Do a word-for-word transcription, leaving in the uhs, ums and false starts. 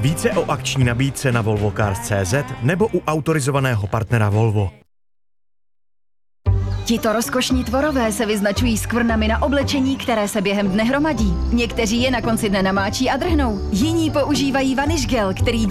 Více o akční nabídce na volvo cars tečka cé zet nebo u autorizovaného partnera Volvo. Tito rozkošní tvorové se vyznačují skvrnami na oblečení, které se během dne hromadí. Někteří je na konci dne namáčí a drhnou. Jiní používají vanish gel, který